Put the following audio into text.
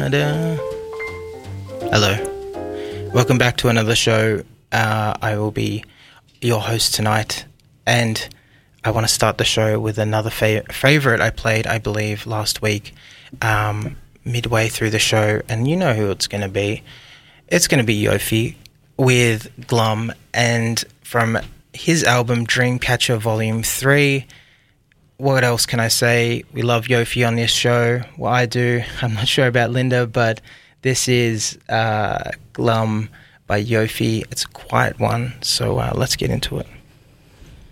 Hello. Welcome back to another show. I will be your host tonight, and I want to start the show with another favorite I played, I believe, last week, midway through the show, and you know who it's going to be. It's going to be Yofi with Glum, and from his album Dreamcatcher Volume 3. What else can I say? We love Yofi on this show. Well, I do. I'm not sure about Linda, but this is Glum by Yofi. It's a quiet one, so let's get into it.